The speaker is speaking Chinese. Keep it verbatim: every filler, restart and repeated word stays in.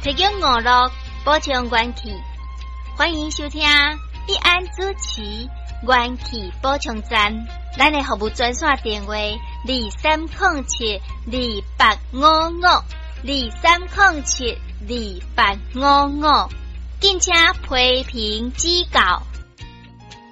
提供娱乐，补充元气。欢迎收听一安主持元气补充站。咱的服务专线电话：二三零七二八五五，二三零七二八五五。敬请批评指教，